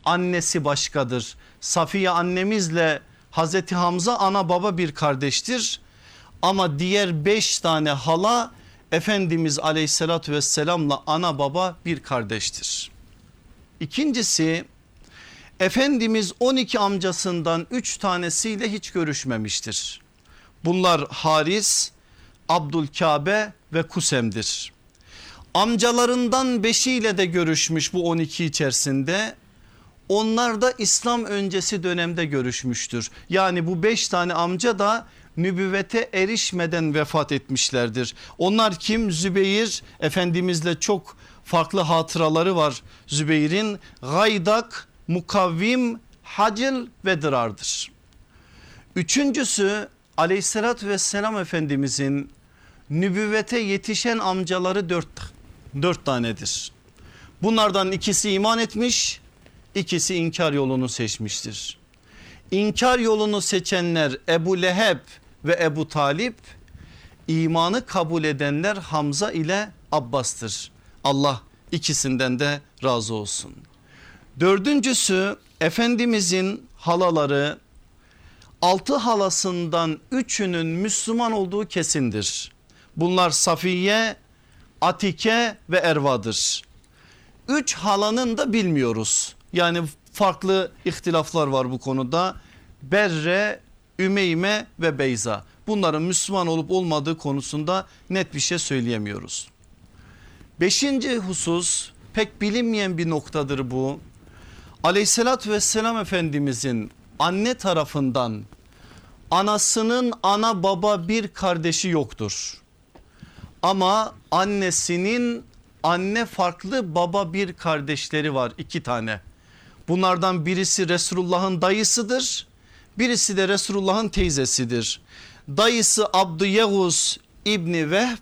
annesi başkadır. Safiye annemizle Hazreti Hamza ana baba bir kardeştir. Ama diğer 5 tane hala Efendimiz aleyhissalatü vesselamla ana baba bir kardeştir. İkincisi, Efendimiz 12 amcasından 3 tanesiyle hiç görüşmemiştir. Bunlar Haris, Abdülkabe ve Kusem'dir. Amcalarından 5'iyle de görüşmüş bu 12 içerisinde. Onlar da İslam öncesi dönemde görüşmüştür. Yani bu 5 tane amca da nübüvvete erişmeden vefat etmişlerdir. Onlar kim? Zübeyir, Efendimizle çok farklı hatıraları var Zübeyir'in. Gaydak, Mukavvim, Hacil ve Dırar'dır. Üçüncüsü, aleyhissalatü vesselam Efendimizin nübüvvete yetişen amcaları 4 tanedir. Bunlardan ikisi iman etmiş, ikisi inkar yolunu seçmiştir. İnkar yolunu seçenler Ebu Leheb ve Ebu Talip, imanı kabul edenler Hamza ile Abbas'tır. Allah ikisinden de razı olsun. Dördüncüsü, Efendimizin halaları, 6 halasından 3'ünün Müslüman olduğu kesindir. Bunlar Safiye, Atike ve Erva'dır. 3 halanın da bilmiyoruz. Yani farklı ihtilaflar var bu konuda. Berre, Ümeyme ve Beyza. Bunların Müslüman olup olmadığı konusunda net bir şey söyleyemiyoruz. 5. husus, pek bilinmeyen bir noktadır bu. Aleyhissalatü vesselam Efendimizin anne tarafından anasının ana baba bir kardeşi yoktur. Ama annesinin anne farklı baba bir kardeşleri var, 2 tane. Bunlardan birisi Resulullah'ın dayısıdır. Birisi de Resulullah'ın teyzesidir. Dayısı Abdüyevuz İbni Vehb,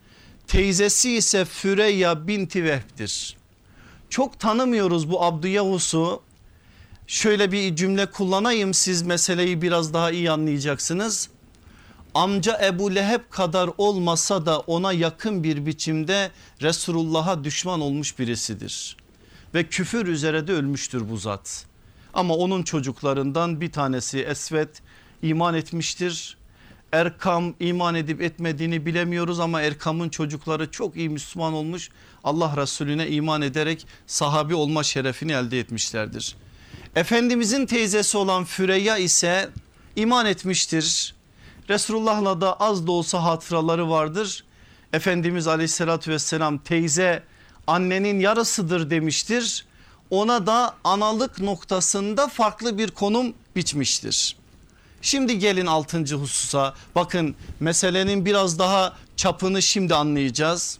teyzesi ise Füreyya binti Vehb'dir. Çok tanımıyoruz bu Abdüyevuz'u. Şöyle bir cümle kullanayım, siz meseleyi biraz daha iyi anlayacaksınız. Amca Ebu Leheb kadar olmasa da ona yakın bir biçimde Resulullah'a düşman olmuş birisidir. Ve küfür üzere de ölmüştür bu zat. Ama onun çocuklarından bir tanesi Esved iman etmiştir. Erkam iman edip etmediğini bilemiyoruz ama Erkam'ın çocukları çok iyi Müslüman olmuş. Allah Resulüne iman ederek sahabi olma şerefini elde etmişlerdir. Efendimizin teyzesi olan Füreyya ise iman etmiştir. Resulullah'la da az da olsa hatıraları vardır. Efendimiz aleyhissalatü vesselam teyze annenin yarısıdır demiştir. Ona da analık noktasında farklı bir konum biçmiştir. Şimdi gelin 6. hususa, bakın meselenin biraz daha çapını şimdi anlayacağız.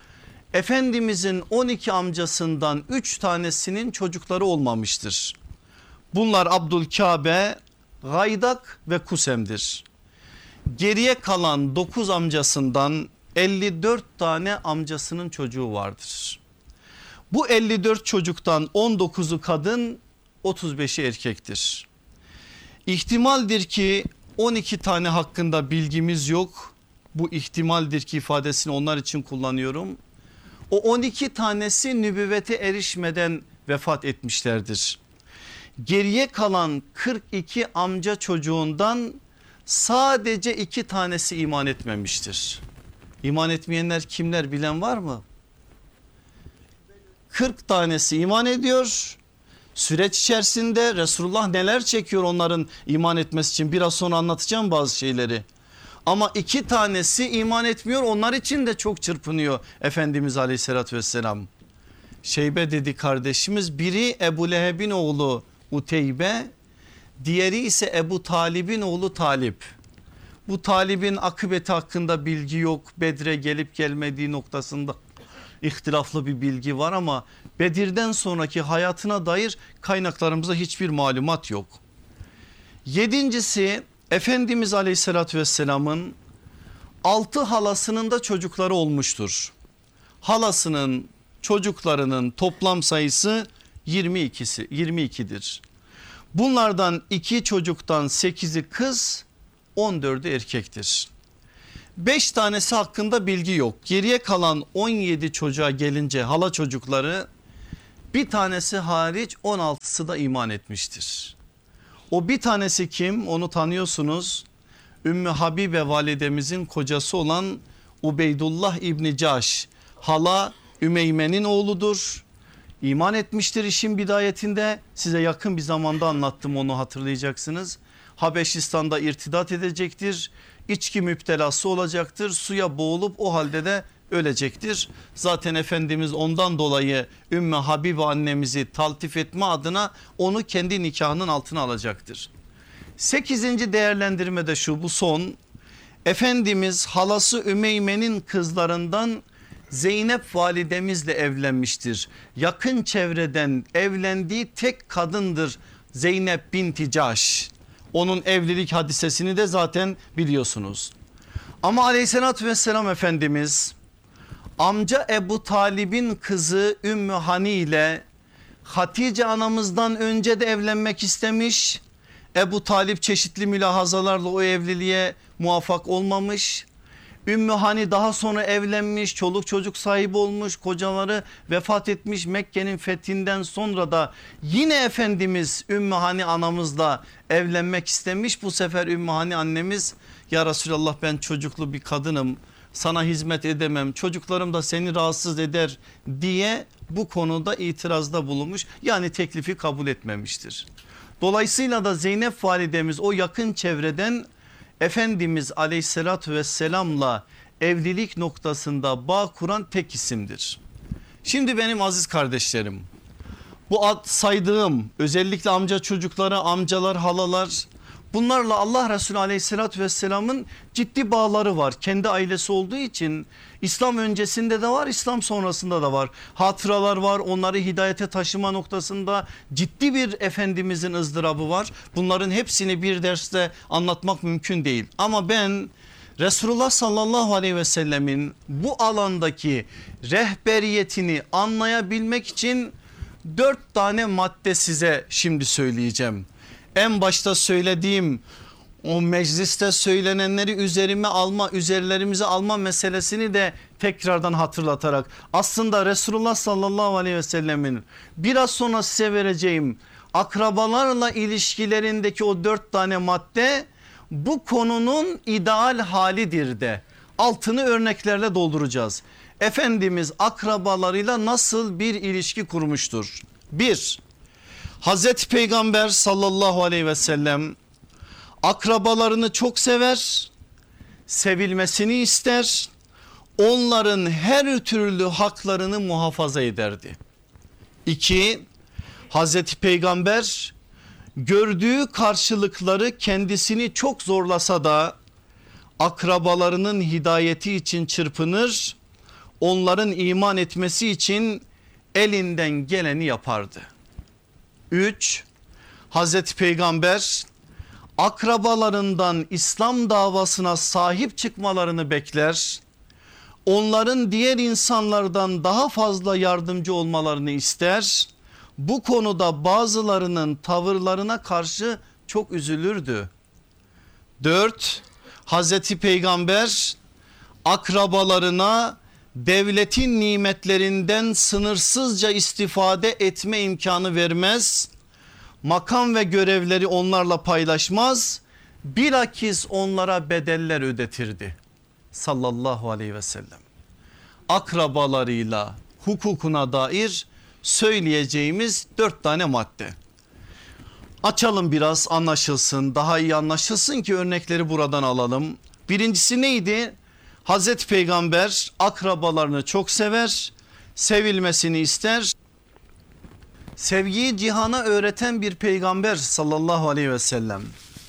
Efendimizin 12 amcasından 3 tanesinin çocukları olmamıştır. Bunlar Abdülkabe, Gaydak ve Kusem'dir. Geriye kalan 9 amcasından 54 tane amcasının çocuğu vardır. Bu 54 çocuktan 19'u kadın, 35'i erkektir. İhtimaldir ki 12 tane hakkında bilgimiz yok. Bu ihtimaldir ki ifadesini onlar için kullanıyorum. O 12 tanesi nübüvvete erişmeden vefat etmişlerdir. Geriye kalan 42 amca çocuğundan sadece 2 tanesi iman etmemiştir. İman etmeyenler kimler, bilen var mı? 40 tanesi iman ediyor. Süreç içerisinde Resulullah neler çekiyor onların iman etmesi için, biraz sonra anlatacağım bazı şeyleri. Ama 2 tanesi iman etmiyor, onlar için de çok çırpınıyor Efendimiz aleyhissalatü vesselam. Şeybe dedi kardeşimiz, biri Ebu Leheb'in oğlu Uteybe, diğeri ise Ebu Talib'in oğlu Talip. Bu Talib'in akıbeti hakkında bilgi yok. Bedre gelip gelmediği noktasında ihtilaflı bir bilgi var ama Bedir'den sonraki hayatına dair kaynaklarımızda hiçbir malumat yok. 7.'si Efendimiz aleyhissalatü vesselamın 6 halasının da çocukları olmuştur. Halasının çocuklarının toplam sayısı 22'dir. Bunlardan 2 çocuktan 8'i kız, 14'ü erkektir. 5 tanesi hakkında bilgi yok. Geriye kalan 17 çocuğa gelince hala çocukları, Bir tanesi hariç 16'sı da iman etmiştir. O bir tanesi kim? Onu tanıyorsunuz. Ümmü Habibe validemizin kocası olan Ubeydullah İbni Caş, hala Ümeyme'nin oğludur. İman etmiştir işin bidayetinde. Size yakın bir zamanda anlattım, onu hatırlayacaksınız. Habeşistan'da irtidat edecektir. İçki müptelası olacaktır. Suya boğulup o halde de ölecektir. Zaten Efendimiz ondan dolayı Ümmü Habibe annemizi taltif etme adına onu kendi nikahının altına alacaktır. 8. değerlendirme de şu, bu son. Efendimiz halası Ümeyme'nin kızlarından Zeynep validemizle evlenmiştir. Yakın çevreden evlendiği tek kadındır Zeynep binti Caş. Onun evlilik hadisesini de zaten biliyorsunuz. Ama aleyhissalatü vesselam Efendimiz amca Ebu Talib'in kızı Ümmü Hani ile Hatice anamızdan önce de evlenmek istemiş. Ebu Talip çeşitli mülahazalarla o evliliğe muvaffak olmamış. Ümmü Hani daha sonra evlenmiş, çoluk çocuk sahibi olmuş, kocaları vefat etmiş. Mekke'nin fethinden sonra da yine Efendimiz Ümmü Hani anamızla evlenmek istemiş. Bu sefer Ümmü Hani annemiz, ya Resulallah ben çocuklu bir kadınım, sana hizmet edemem, çocuklarım da seni rahatsız eder diye bu konuda itirazda bulunmuş. Yani teklifi kabul etmemiştir. Dolayısıyla da Zeynep validemiz o yakın çevreden Efendimiz aleyhissalatü vesselamla evlilik noktasında bağ kuran tek isimdir. Şimdi benim aziz kardeşlerim, bu saydığım özellikle amca çocukları, amcalar, halalar, bunlarla Allah Resulü aleyhissalatü vesselamın ciddi bağları var. Kendi ailesi olduğu için İslam öncesinde de var, İslam sonrasında da var. Hatıralar var, onları hidayete taşıma noktasında ciddi bir Efendimizin ızdırabı var. Bunların hepsini bir derste anlatmak mümkün değil. Ama ben Resulullah sallallahu aleyhi ve sellemin bu alandaki rehberiyetini anlayabilmek için 4 tane madde size şimdi söyleyeceğim. En başta söylediğim o mecliste söylenenleri üzerlerimize alma meselesini de tekrardan hatırlatarak, aslında Resulullah sallallahu aleyhi ve sellemin biraz sonra size vereceğim akrabalarla ilişkilerindeki o 4 tane madde bu konunun ideal halidir de, altını örneklerle dolduracağız. Efendimiz akrabalarıyla nasıl bir ilişki kurmuştur? 1. Hazreti Peygamber sallallahu aleyhi ve sellem akrabalarını çok sever, sevilmesini ister, onların her türlü haklarını muhafaza ederdi. 2. Hazreti Peygamber gördüğü karşılıkları kendisini çok zorlasa da akrabalarının hidayeti için çırpınır, onların iman etmesi için elinden geleni yapardı. 3. Hazreti Peygamber akrabalarından İslam davasına sahip çıkmalarını bekler. Onların diğer insanlardan daha fazla yardımcı olmalarını ister. Bu konuda bazılarının tavırlarına karşı çok üzülürdü. 4. Hazreti Peygamber akrabalarına devletin nimetlerinden sınırsızca istifade etme imkanı vermez. Makam ve görevleri onlarla paylaşmaz. Bilakis onlara bedeller ödetirdi. Sallallahu aleyhi ve sellem. Akrabalarıyla hukukuna dair söyleyeceğimiz 4 tane madde. Açalım biraz, anlaşılsın, daha iyi anlaşılsın ki örnekleri buradan alalım. Birincisi neydi? Hazreti Peygamber akrabalarını çok sever, sevilmesini ister. Sevgiyi cihana öğreten bir peygamber sallallahu aleyhi ve sellem.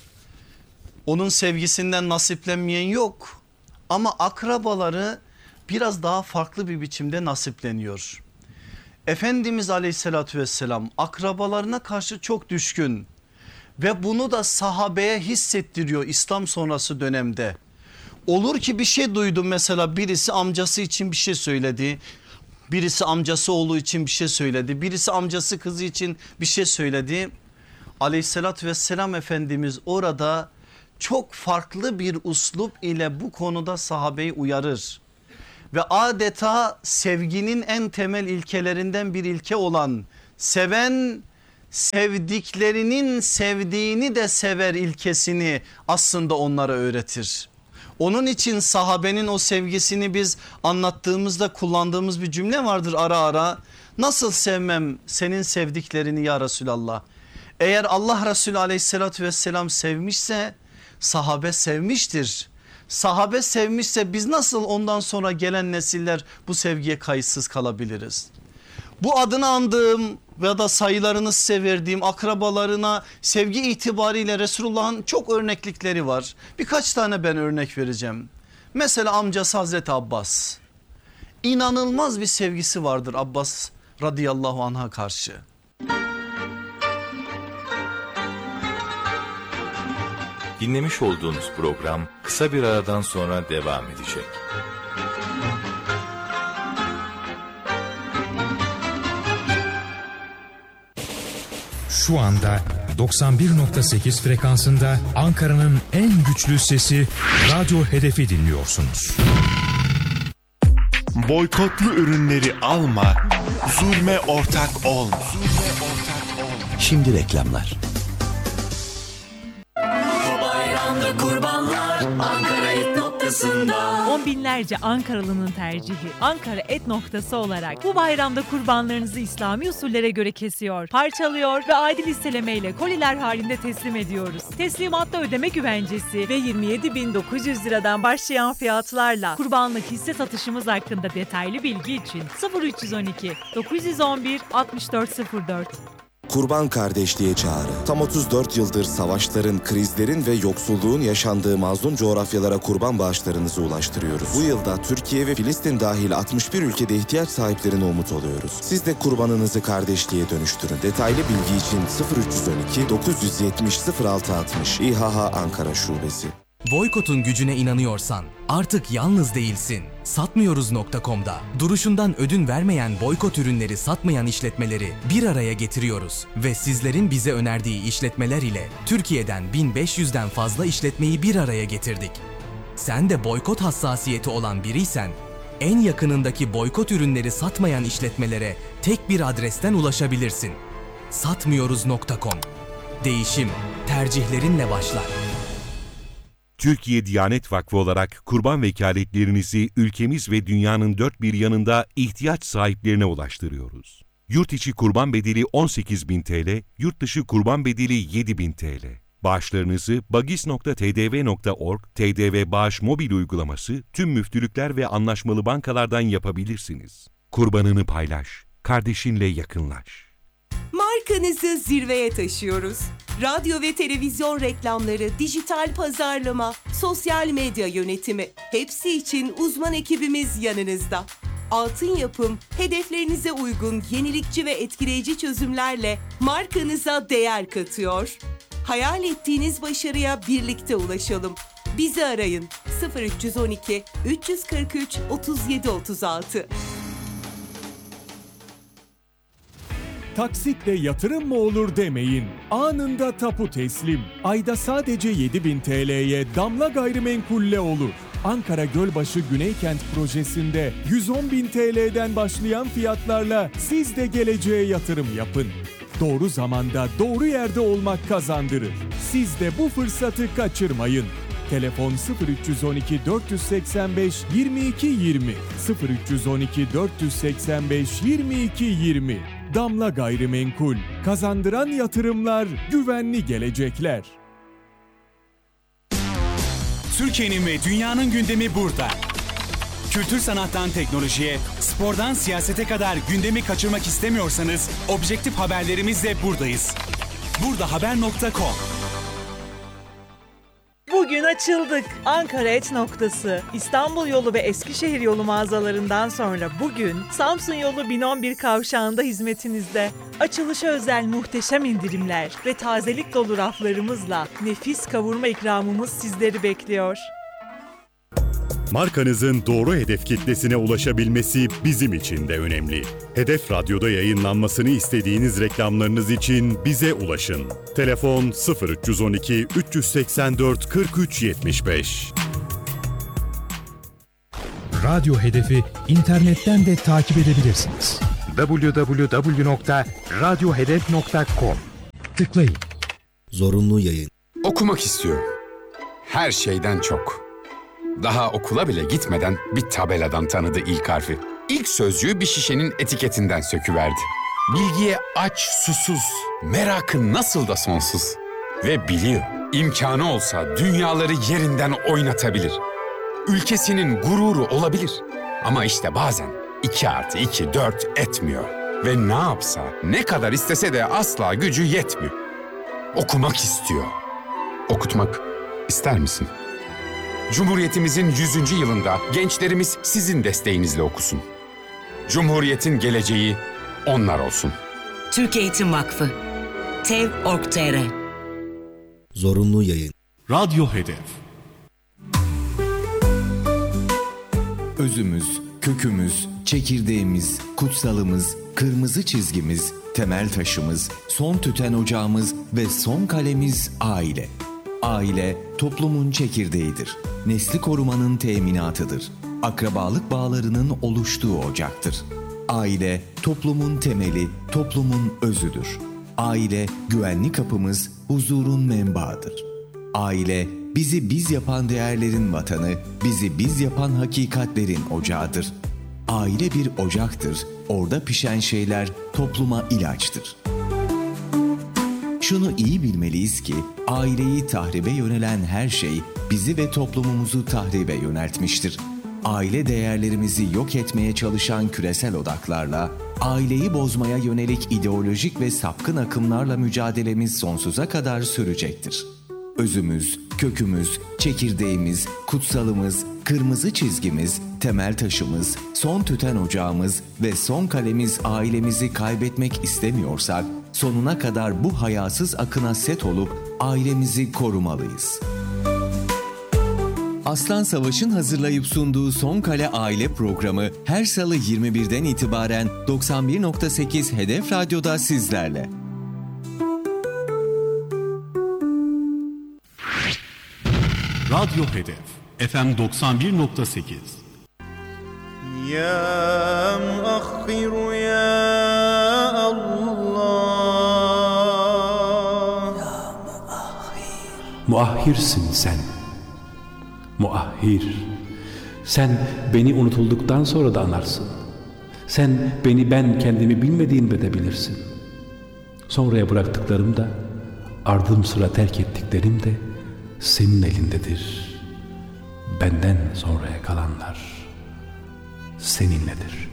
Onun sevgisinden nasiplenmeyen yok. Ama akrabaları biraz daha farklı bir biçimde nasipleniyor. Efendimiz aleyhissalatü vesselam akrabalarına karşı çok düşkün ve bunu da sahabeye hissettiriyor İslam sonrası dönemde. Olur ki bir şey duydum, mesela birisi amcası için bir şey söyledi. Birisi amcası oğlu için bir şey söyledi. Birisi amcası kızı için bir şey söyledi. Aleyhissalatü vesselam Efendimiz orada çok farklı bir uslup ile bu konuda sahabeyi uyarır. Ve adeta sevginin en temel ilkelerinden bir ilke olan Seven sevdiklerinin sevdiğini de sever ilkesini aslında onlara öğretir. Onun için sahabenin o sevgisini biz anlattığımızda kullandığımız bir cümle vardır ara ara. Nasıl sevmem senin sevdiklerini ya Resulallah. Eğer Allah Resulü aleyhissalatü vesselam sevmişse sahabe sevmiştir. Sahabe sevmişse biz nasıl ondan sonra gelen nesiller bu sevgiye kayıtsız kalabiliriz? Bu adını andığım ya da sayılarını size verdiğim akrabalarına sevgi itibariyle Resulullah'ın çok örneklikleri var. Birkaç tane ben örnek vereceğim. Mesela amcası Hazreti Abbas. İnanılmaz bir sevgisi vardır Abbas radıyallahu anh'a karşı. Dinlemiş olduğunuz program kısa bir aradan sonra devam edecek. Şu anda 91.8 frekansında Ankara'nın en güçlü sesi Radyo Hedefi dinliyorsunuz. Boykotlu ürünleri alma, zulme ortak olma. Şimdi reklamlar. Bu bayramda kurbanlar Ankara Et noktasında. On binlerce Ankaralı'nın tercihi Ankara Et noktası olarak bu bayramda kurbanlarınızı İslami usullere göre kesiyor, parçalıyor ve adil listelemeyle koliler halinde teslim ediyoruz. Teslimatta ödeme güvencesi ve 27.900 liradan başlayan fiyatlarla kurbanlık hisse satışımız hakkında detaylı bilgi için 0312 911 6404. Kurban kardeşliğe çağrı. Tam 34 yıldır savaşların, krizlerin ve yoksulluğun yaşandığı mazlum coğrafyalara kurban bağışlarınızı ulaştırıyoruz. Bu yılda Türkiye ve Filistin dahil 61 ülkede ihtiyaç sahiplerine umut oluyoruz. Siz de kurbanınızı kardeşliğe dönüştürün. Detaylı bilgi için 0312 970 0660 İHH Ankara Şubesi. Boykot'un gücüne inanıyorsan artık yalnız değilsin. Satmıyoruz.com'da duruşundan ödün vermeyen boykot ürünleri satmayan işletmeleri bir araya getiriyoruz ve sizlerin bize önerdiği işletmeler ile Türkiye'den 1500'den fazla işletmeyi bir araya getirdik. Sen de boykot hassasiyeti olan biriysen en yakınındaki boykot ürünleri satmayan işletmelere tek bir adresten ulaşabilirsin. Satmıyoruz.com. Değişim tercihlerinle başlar. Türkiye Diyanet Vakfı olarak kurban vekaletlerinizi ülkemiz ve dünyanın dört bir yanında ihtiyaç sahiplerine ulaştırıyoruz. Yurt içi kurban bedeli 18.000 TL, yurt dışı kurban bedeli 7.000 TL. Bağışlarınızı bagis.tdv.org, TDV Bağış mobil uygulaması, tüm müftülükler ve anlaşmalı bankalardan yapabilirsiniz. Kurbanını paylaş, kardeşinle yakınlaş. Markanızı zirveye taşıyoruz. Radyo ve televizyon reklamları, dijital pazarlama, sosyal medya yönetimi hepsi için uzman ekibimiz yanınızda. Altın Yapım, hedeflerinize uygun yenilikçi ve etkileyici çözümlerle markanıza değer katıyor. Hayal ettiğiniz başarıya birlikte ulaşalım. Bizi arayın 0312 343 3736. Taksitle yatırım mı olur demeyin. Anında tapu teslim. Ayda sadece 7.000 TL'ye Damla Gayrimenkul'le olur. Ankara Gölbaşı Güneykent projesinde 110.000 TL'den başlayan fiyatlarla siz de geleceğe yatırım yapın. Doğru zamanda doğru yerde olmak kazandırır. Siz de bu fırsatı kaçırmayın. Telefon 0312 485 22 20 0312 485 22 20. Damla Gayrimenkul, kazandıran yatırımlar, güvenli gelecekler. Türkiye'nin ve dünyanın gündemi burada. Kültür sanattan teknolojiye, spordan siyasete kadar gündemi kaçırmak istemiyorsanız objektif haberlerimizle buradayız. Burdahaber.com. Bugün açıldık. Ankara Et noktası. İstanbul yolu ve Eskişehir yolu mağazalarından sonra bugün Samsun yolu 1011 kavşağında hizmetinizde. Açılışa özel muhteşem indirimler ve tazelik dolu raflarımızla nefis kavurma ikramımız sizleri bekliyor. Markanızın doğru hedef kitlesine ulaşabilmesi bizim için de önemli. Hedef Radyo'da yayınlanmasını istediğiniz reklamlarınız için bize ulaşın. Telefon 0312 384 43 75. Radyo Hedefi internetten de takip edebilirsiniz. www.radyohedef.com. Tıklayın. Zorunlu yayın. Okumak istiyorum. Her şeyden çok. Daha okula bile gitmeden bir tabeladan tanıdı ilk harfi. İlk sözcüğü bir şişenin etiketinden söküverdi. Bilgiye aç, susuz, merakı nasıl da sonsuz. Ve biliyor, imkanı olsa dünyaları yerinden oynatabilir. Ülkesinin gururu olabilir. Ama işte bazen 2+2 4 etmiyor. Ve ne yapsa, ne kadar istese de asla gücü yetmiyor. Okumak istiyor. Okutmak ister misin? Cumhuriyetimizin 100. yılında gençlerimiz sizin desteğinizle okusun. Cumhuriyetin geleceği onlar olsun. Türk Eğitim Vakfı TEV.org.tr. Zorunlu yayın. Radyo Hedef. Özümüz, kökümüz, çekirdeğimiz, kutsalımız, kırmızı çizgimiz, temel taşımız, son tüten ocağımız ve son kalemiz aile. Aile, toplumun çekirdeğidir. Nesli korumanın teminatıdır. Akrabalık bağlarının oluştuğu ocaktır. Aile, toplumun temeli, toplumun özüdür. Aile, güvenli kapımız, huzurun menbaıdır. Aile, bizi biz yapan değerlerin vatanı, bizi biz yapan hakikatlerin ocağıdır. Aile bir ocaktır, orada pişen şeyler topluma ilaçtır. Şunu iyi bilmeliyiz ki, aileyi tahribe yönelen her şey bizi ve toplumumuzu tahribe yöneltmiştir. Aile değerlerimizi yok etmeye çalışan küresel odaklarla, aileyi bozmaya yönelik ideolojik ve sapkın akımlarla mücadelemiz sonsuza kadar sürecektir. Özümüz, kökümüz, çekirdeğimiz, kutsalımız, kırmızı çizgimiz, temel taşımız, son tüten ocağımız ve son kalemiz ailemizi kaybetmek istemiyorsak, sonuna kadar bu hayasız akına set olup ailemizi korumalıyız. Aslan Savaş'ın hazırlayıp sunduğu Son Kale Aile programı her salı 21'den itibaren 91.8 Hedef Radyo'da sizlerle. Radyo Hedef FM 91.8. Ya muahhiru ya Allah. Ya muahhirsin sen. Muahhir. Sen beni unutulduktan sonra da anarsın. Sen beni ben kendimi bilmediğimde de bilirsin. Sonraya bıraktıklarım da, ardım sıra terk ettiklerim de senin elindedir. Benden sonraya kalanlar seninledir.